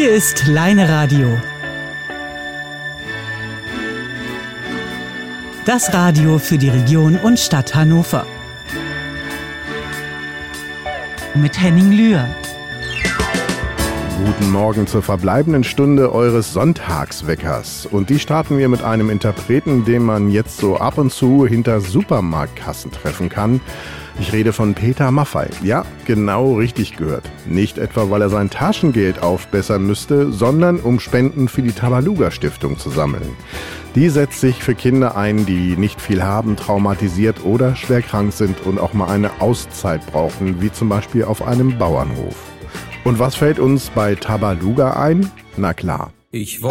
Hier ist Leine Radio. Das Radio für die Region und Stadt Hannover. Mit Henning Lühr. Guten Morgen zur verbleibenden Stunde eures Sonntagsweckers. Und die starten wir mit einem Interpreten, den man jetzt so ab und zu hinter Supermarktkassen treffen kann. Ich rede von Peter Maffay. Ja, genau richtig gehört. Nicht etwa, weil er sein Taschengeld aufbessern müsste, sondern um Spenden für die Tabaluga-Stiftung zu sammeln. Die setzt sich für Kinder ein, die nicht viel haben, traumatisiert oder schwer krank sind und auch mal eine Auszeit brauchen, wie zum Beispiel auf einem Bauernhof. Und was fällt uns bei Tabaluga ein? Na klar. Ich